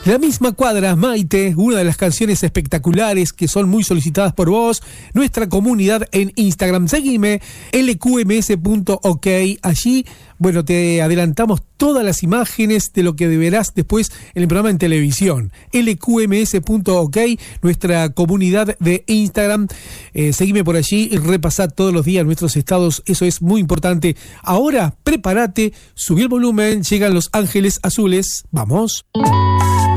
La misma cuadra, Maite, una de las canciones espectaculares que son muy solicitadas por vos, nuestra comunidad en Instagram. Seguime, lqms.ok. Allí, bueno, te adelantamos todas las imágenes de lo que verás después en el programa en televisión. lqms.ok, nuestra comunidad de Instagram. Seguime por allí y repasá todos los días nuestros estados. Eso es muy importante. Ahora, prepárate, subí el volumen, llegan los Ángeles Azules. ¡Vamos!